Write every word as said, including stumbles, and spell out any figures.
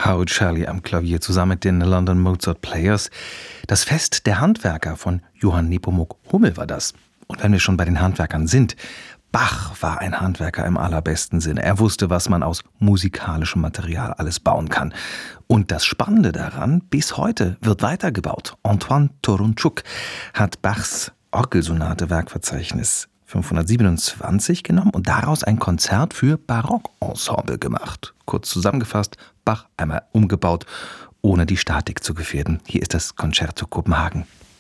Howard Shirley am Klavier zusammen mit den London Mozart Players. Das Fest der Handwerker von Johann Nepomuk Hummel war das. Und wenn wir schon bei den Handwerkern sind, Bach war ein Handwerker im allerbesten Sinne. Er wusste, was man aus musikalischem Material alles bauen kann. Und das Spannende daran, bis heute wird weitergebaut. Antoine Torunczuk hat Bachs Orgelsonate-Werkverzeichnis fünfhundertsiebenundzwanzig genommen und daraus ein Konzert für Barockensemble gemacht. Kurz zusammengefasst, Bach einmal umgebaut, ohne die Statik zu gefährden. Hier ist das Concerto Kopenhagen.